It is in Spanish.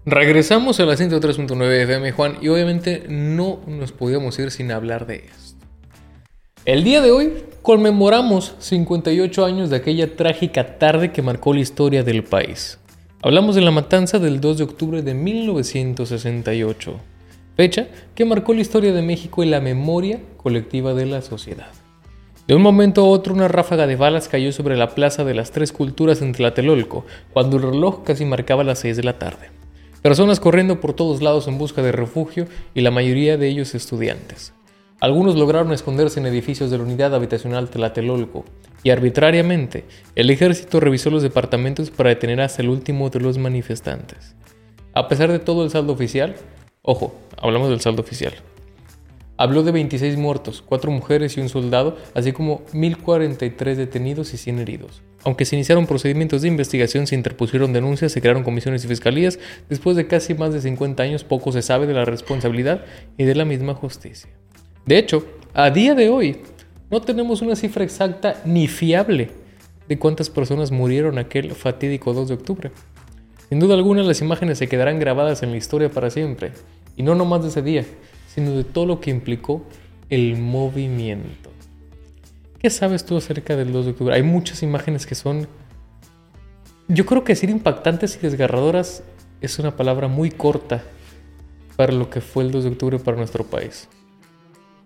Regresamos a la 103.9 FM, Juan, y obviamente no nos podíamos ir sin hablar de esto. El día de hoy conmemoramos 58 años de aquella trágica tarde que marcó la historia del país. Hablamos de la matanza del 2 de octubre de 1968, fecha que marcó la historia de México y la memoria colectiva de la sociedad. De un momento a otro, una ráfaga de balas cayó sobre la Plaza de las Tres Culturas en Tlatelolco, cuando el reloj casi marcaba las 6 de la tarde. Personas corriendo por todos lados en busca de refugio y la mayoría de ellos estudiantes. Algunos lograron esconderse en edificios de la unidad habitacional Tlatelolco y arbitrariamente el ejército revisó los departamentos para detener hasta el último de los manifestantes. A pesar de todo el saldo oficial, ojo, hablamos del saldo oficial, habló de 26 muertos, 4 mujeres y un soldado, así como 1.043 detenidos y 100 heridos. Aunque se iniciaron procedimientos de investigación, se interpusieron denuncias, se crearon comisiones y fiscalías, después de casi más de 50 años poco se sabe de la responsabilidad y de la misma justicia. De hecho, a día de hoy, no tenemos una cifra exacta ni fiable de cuántas personas murieron aquel fatídico 2 de octubre. Sin duda alguna, las imágenes se quedarán grabadas en la historia para siempre, y no nomás de ese día, sino de todo lo que implicó el movimiento. ¿Qué sabes tú acerca del 2 de octubre? Hay muchas imágenes que son... Yo creo que decir impactantes y desgarradoras es una palabra muy corta para lo que fue el 2 de octubre para nuestro país.